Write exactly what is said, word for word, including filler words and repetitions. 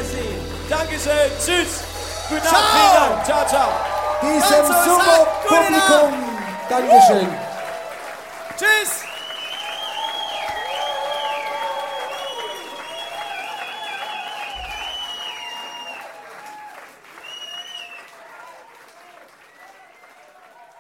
Wiedersehen. Dankeschön. Tschüss. Guten Ciao. Abend. Vielen Dank. Ciao, ciao. Diesem Also, super sagt gute Publikum. Dankeschön. Tschüss.